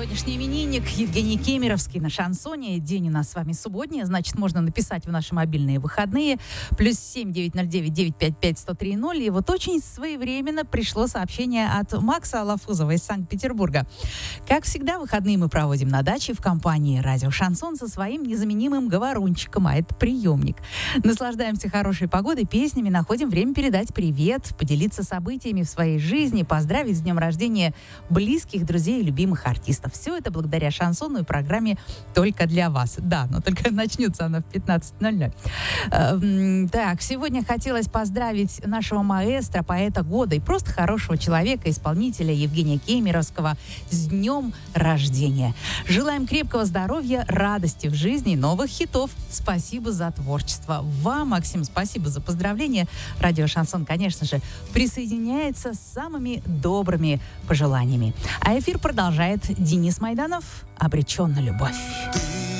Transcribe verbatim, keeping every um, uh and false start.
Сегодняшний именинник Евгений Кемеровский на шансоне. День у нас с вами субботний, значит, можно написать в наши мобильные выходные. Плюс семь девять ноль девять девять пять пять сто три ноль. И вот очень своевременно пришло сообщение от Макса Алафузова из Санкт-Петербурга. Как всегда, выходные мы проводим на даче в компании «Радио Шансон» со своим незаменимым говорунчиком, а это приемник. Наслаждаемся хорошей погодой, песнями, находим время передать привет, поделиться событиями в своей жизни, поздравить с днем рождения близких, друзей и любимых артистов. Все это благодаря шансону и программе «Только для вас». Да, но только начнется она в пятнадцать ноль ноль. Э, так, сегодня хотелось поздравить нашего маэстро, поэта года и просто хорошего человека, исполнителя Евгения Кемеровского с днем рождения. Желаем крепкого здоровья, радости в жизни, новых хитов. Спасибо за творчество. Вам, Максим, спасибо за поздравления. Радио Шансон, конечно же, присоединяется с самыми добрыми пожеланиями. А эфир продолжает Денис Майданов. «Обречен на любовь».